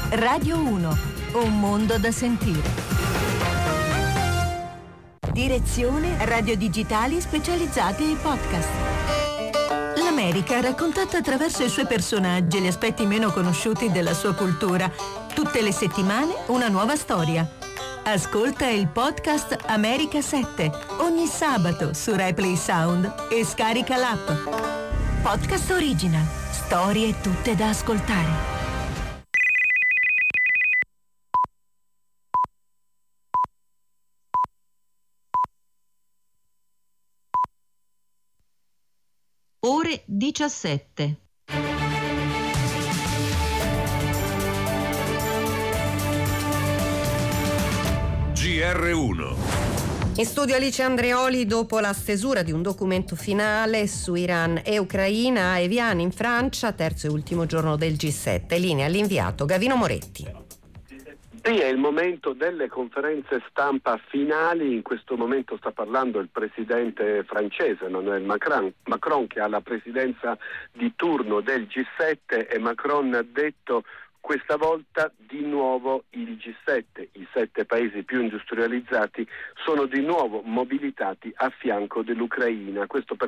Radio 1, un mondo da sentire. Direzione radio digitali specializzate e podcast. L'America raccontata attraverso i suoi personaggi e gli aspetti meno conosciuti della sua cultura. Tutte le settimane una nuova storia. Ascolta il podcast America 7 ogni sabato su Replay Sound e scarica l'app. Podcast Original. Storie tutte da ascoltare. Ore 17. GR1. In studio Alice Andreoli dopo la stesura di un documento finale su Iran e Ucraina a Evian in Francia, terzo e ultimo giorno del G7. Linea all'inviato Gavino Moretti. Sì, è il momento delle conferenze stampa finali. In questo momento sta parlando il presidente francese Emmanuel Macron, che ha la presidenza di turno del G7, e Macron ha detto: questa volta di nuovo il G7, i 7 paesi più industrializzati, sono di nuovo mobilitati a fianco dell'Ucraina. Questo